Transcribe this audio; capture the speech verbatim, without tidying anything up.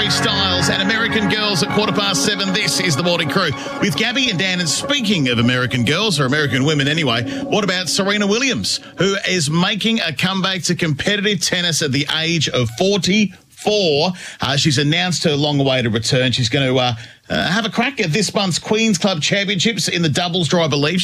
Harry Styles and American Girls at quarter past seven. This is the Morning Crew with Gabby and Dan. And speaking of American girls, or American women anyway, what about Serena Williams, who is making a comeback to competitive tennis at the age of forty-four? Uh, she's announced her long-awaited return. She's going to uh, uh, have a crack at this month's Queen's Club Championships in the doubles draw, I believe.